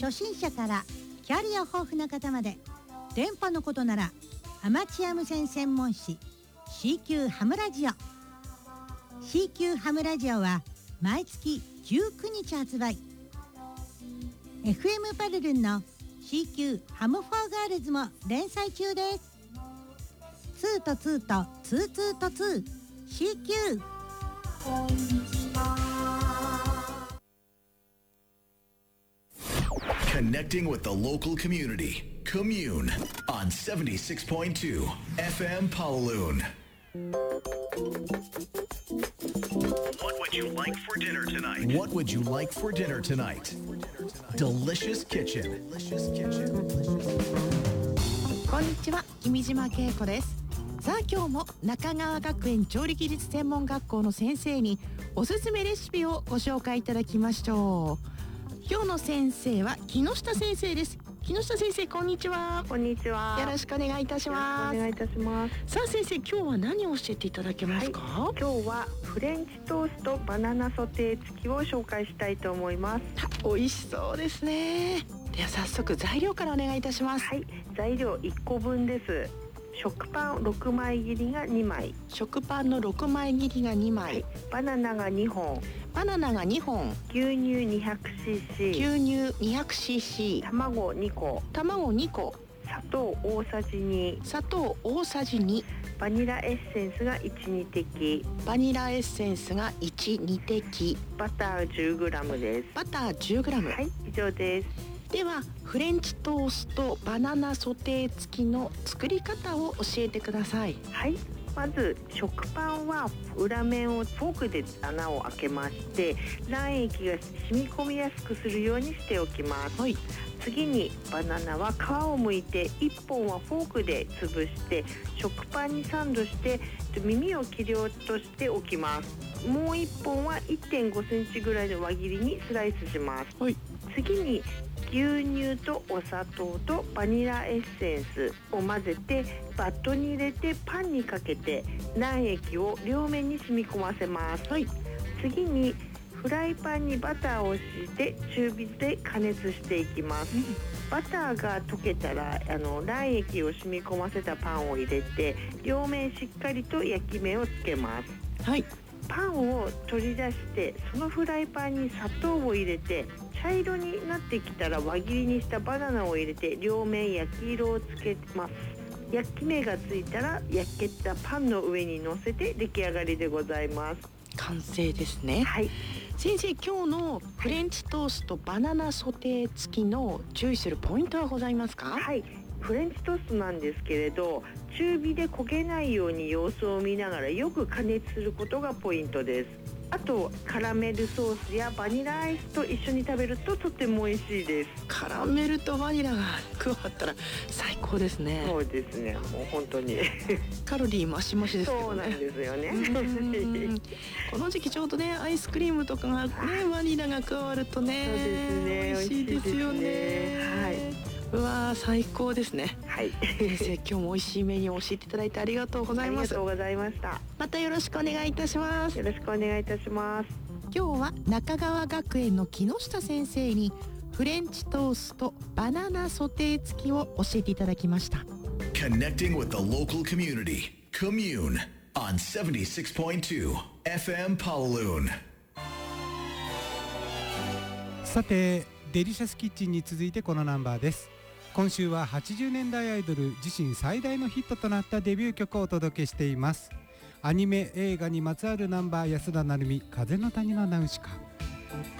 初心者からキャリア豊富な方まで、電波のことならアマチュア無線専門誌 CQ ハムラジオ。 CQ ハムラジオは毎月19日発売。 FM パルルンの CQ ハムフォーガールズも連載中です。2と2と22と 2CQ。 こんにちは。 Connecting with the local community. Commune on 76.2 FM Pawaloon. What would you like for dinner tonight? What would you like for dinner tonight? Delicious Kitchen. こんにちは、君島恵子です。さあ今日も中川学園調理技術専門学校の先生におすすめレシピをご紹介いただきましょう。今日の先生は木下先生です。木下先生、こんにちは。 こんにちは。 よろしくお願いいたします。 お願いいたします。 さあ先生、今日は何を教えていただけますか？ 今日はフレンチトーストバナナソテー付きを紹介したいと思います。 美味しそうですね。では早速材料からお願いいたします。 はい、材料1個分です。食パン6枚切りが2枚。 食パンの6枚切りが2枚、はい、 バナナが2本。 バナナが2本。 牛乳 200cc。 牛乳 200cc。 卵2個。 卵2個。 砂糖大さじ2。 砂糖大さじ2。 バニラエッセンスが 1,2 滴。 バニラエッセンスが 1,2 滴。 バター 10g です。 バター 10g。 はい、以上です。 ではフレンチトーストバナナソテー付きの作り方を教えてください。 はい、まず食パンは裏面をフォークで穴を開けまして、卵液が染み込みやすくするようにしておきます。はい、次にバナナは皮を剥いて1本はフォークで潰して食パンにサンドして耳を切り落としておきます。もう1本は 1.5 センチぐらいの輪切りにスライスします。はい、次に牛乳とお砂糖とバニラエッセンスを混ぜてバットに入れてパンにかけて卵液を両面に染み込ませます。はい、次にフライパンにバターを敷いて中火で加熱していきます。バターが溶けたら卵液を染み込ませたパンを入れて両面しっかりと焼き目をつけます。はい、パンを取り出してそのフライパンに砂糖を入れて茶色になってきたら輪切りにしたバナナを入れて両面焼き色をつけます。焼き目がついたら焼けたパンの上に乗せて出来上がりでございます。 完成ですね。はい、先生、今日のフレンチトーストバナナソテー付きの注意するポイントはございますか？ はい、フレンチトーストなんですけれど、中火で焦げないように様子を見ながらよく加熱することがポイントです。あとカラメルソースやバニラアイスと一緒に食べるととても美味しいです。 カラメルとバニラが加わったら最高ですね。 そうですね、もう本当にカロリー増し増しですけどね。 そうなんですよねこの時期ちょうどねアイスクリームとかがねバニラが加わるとね、 そうですね、 美味しいですよね。はい、うわー最高ですね。はい、先生、今日も美味しいメニューを教えていただいてありがとうございます。 ありがとうございました。 またよろしくお願いいたします。 よろしくお願いいたします。 今日は中川学園の木下先生にフレンチトーストバナナソテー付きを教えていただきました。 Connecting with the local community. Commune on 76.2 FM Pawaloon. さてデリシャスキッチンに続いてこのナンバーです。今週は80年代アイドル自身最大のヒットとなったデビュー曲をお届けしています。アニメ映画にまつわるナンバー、安田成美、風の谷のナウシカ。